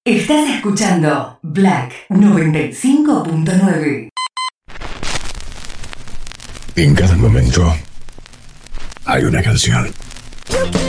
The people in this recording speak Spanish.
Estás escuchando Black 95.9. En cada momento hay una canción.